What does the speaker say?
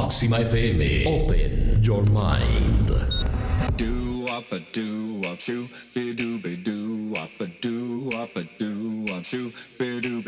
Máxima FM. Open your mind. Do up a do up shoe, be do up a do up a do up shoe, be do